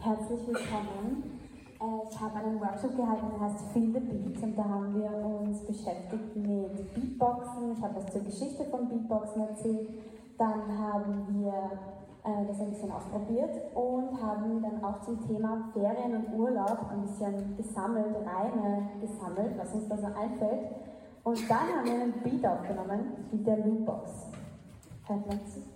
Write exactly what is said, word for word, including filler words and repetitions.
Herzlich willkommen. Äh, Ich habe einen Workshop gehalten, der heißt Feel the Beat, und da haben wir uns beschäftigt mit Beatboxen. Ich habe was zur Geschichte von Beatboxen erzählt. Dann haben wir äh, das ein bisschen ausprobiert und haben dann auch zum Thema Ferien und Urlaub ein bisschen gesammelt, Reime gesammelt, was uns da so einfällt. Und dann haben wir einen Beat aufgenommen mit der Loopbox. Hört man zu?